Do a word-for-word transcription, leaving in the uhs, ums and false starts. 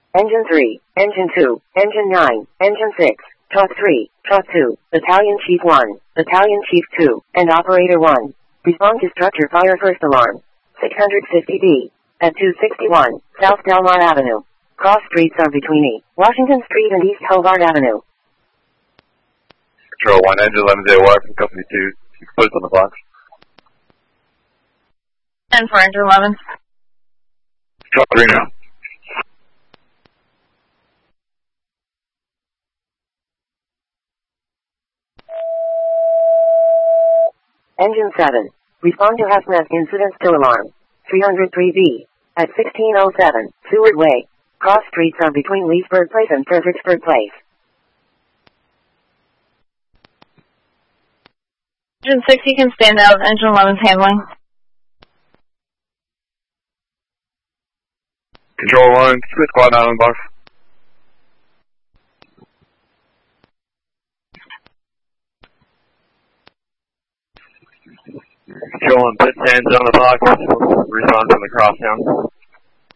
Engine three, Engine two, Engine nine, Engine six, Truck three, Truck two, Battalion Chief one, Battalion Chief two, and Operator one. Respond to structure fire first alarm. six hundred fifty B. At two sixty-one, South Delmar Avenue. Cross streets are between E. Washington Street and East Hobart Avenue. Control one, Engine eleven zero Y from Company two. You can put it on the box. And for Engine eleven. Control three now. Engine seven. Respond to hazmat incident still alarm. three hundred three B. At sixteen oh seven, Seward Way. Cross streets are between Leesburg Place and Fredericksburg Place. Engine six, you can stand out. Engine eleven's handling. Control one, split squad down on the box. Control one, put stands on the box. Respond from the crosstown.